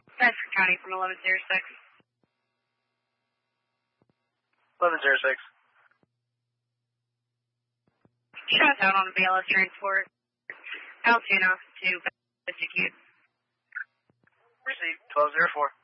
Bedford County from 1106. 1106. Shots out on a BLS transport. Altoona to execute. Received 1204.